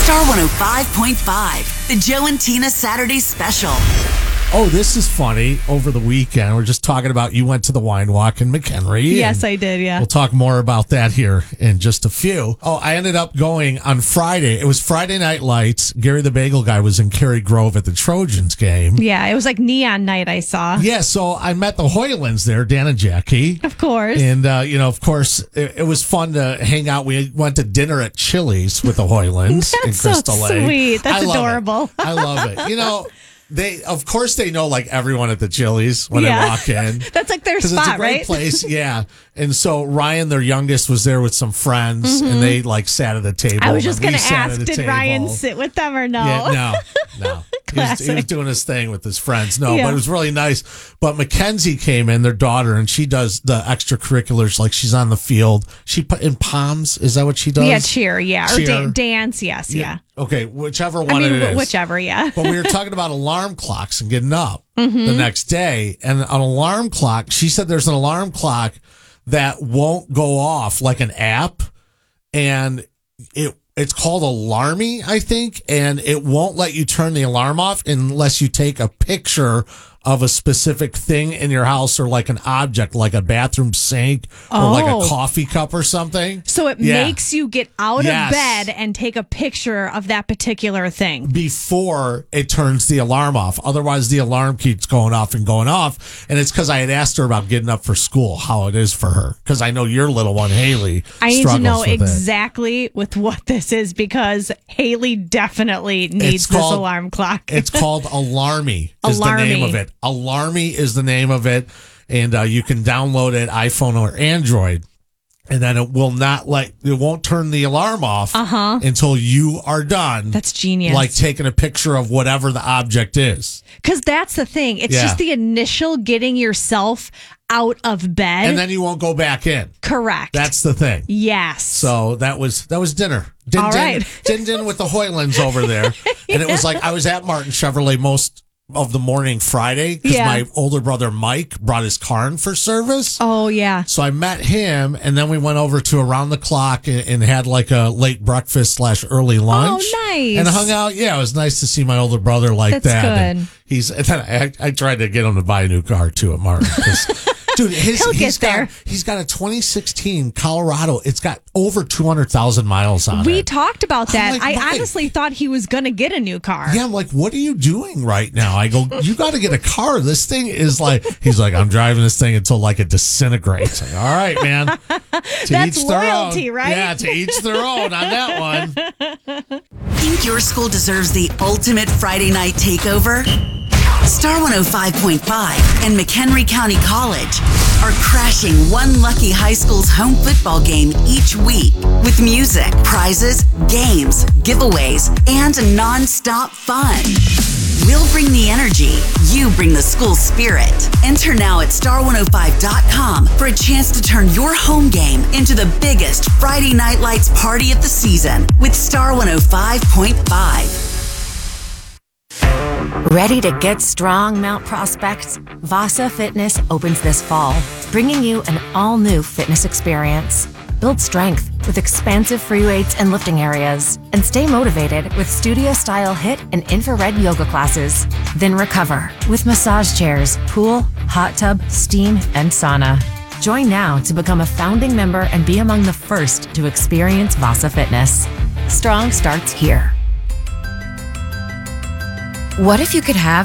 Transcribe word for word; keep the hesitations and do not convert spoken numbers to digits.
Star one oh five point five, the Joe and Tina Saturday Special. Oh, this is funny. Over the weekend, we're just talking about you went to the wine walk in McHenry. Yes, I did, yeah. We'll talk more about that here in just a few. Oh, I ended up going on Friday. It was Friday Night Lights. Gary the Bagel Guy was in Cary Grove at the Trojans game. Yeah, it was like neon night, I saw. Yeah, so I met the Hoylans there, Dan and Jackie. Of course. And, uh, you know, of course, it, it was fun to hang out. We went to dinner at Chili's with the Hoylans in That's so Crystal Lake. sweet. That's I love adorable. it. I love it. You know, They, of course, they know like everyone at the Chili's when Yeah. they walk in. That's like their 'Cause spot, it's a great right? place, yeah. And so Ryan, their youngest, was there with some friends, and they like sat at the table. I was just going going to ask, did table. Ryan sit with them or no? Yeah, no, no. he, was, he was Classic. doing his thing with his friends. No, Yeah. but it was really nice. But Mackenzie came in, their daughter, and she does the extracurriculars. Like she's on the field. She put in Palms. Is that what she does? Yeah, cheer, yeah. Or Cheer. da- dance, yes, yeah. Okay, whichever one I mean, it is. whichever, yeah. But we were talking about alarm clocks and getting up Mm-hmm. the next day. And an alarm clock, she said there's an alarm clock that won't go off like an app. And it it's called Alarmy, I think. And it won't let you turn the alarm off unless you take a picture of a specific thing in your house or like an object, like a bathroom sink or like a Oh. coffee cup or something. So it Yeah. makes you get out Yes. of bed and take a picture of that particular thing. Before it turns the alarm off. Otherwise, the alarm keeps going off and going off. And it's because I had asked her about getting up for school, how it is for her. Because I know your little one, Haley, I need to struggles know with it. exactly with what this is because Haley definitely needs It's this called- alarm clock. It's called Alarmy is the name Alarmy. of it. Alarmy is the name of it. And uh, you can download it, iPhone or Android. And then it will not let, it won't turn the alarm off Uh-huh. until you are done. That's genius. Like taking a picture of whatever the object is. Because that's the thing. It's Yeah. just the initial getting yourself out of bed. And then you won't go back in. Correct. That's the thing. yes. So that was that was dinner. Din All din, right. din din with the Hoylans over there, and it was like I was at Martin Chevrolet most of the morning Friday because Yeah. my older brother Mike brought his car in for service. Oh, yeah. So I met him, and then we went over to Around the Clock and, and had like a late breakfast slash early lunch. Oh, nice. And hung out. Yeah, it was nice to see my older brother like That's that. good. And he's. And then I, I tried to get him to buy a new car too at Martin. 'cause, dude, his, He'll he's get there. got he's got a twenty sixteen Colorado. It's got over two hundred thousand miles on We it. talked about that. like, I why? honestly thought he was going to get a new car. Yeah, I'm like, what are you doing right now? I go, you got to get a car. This thing is like, he's like, I'm driving this thing until like it disintegrates. Like, all right, man. To That's each their loyalty, own. right? Yeah, to each their own on that one. Think your school deserves the ultimate Friday night takeover? Star one oh five point five and McHenry County College are crashing one lucky high school's home football game each week with music, prizes, games, giveaways, and non-stop fun. We'll bring the energy. You bring the school spirit. Enter now at star one oh five dot com for a chance to turn your home game into the biggest Friday Night Lights party of the season with Star one oh five point five. Ready to get strong, Mount Prospect? Vasa Fitness opens this fall, bringing you an all-new fitness experience. Build strength with expansive free weights and lifting areas, and stay motivated with studio-style HIIT and infrared yoga classes. Then recover with massage chairs, pool, hot tub, steam, and sauna. Join now to become a founding member and be among the first to experience Vasa Fitness. Strong starts here. What if you could have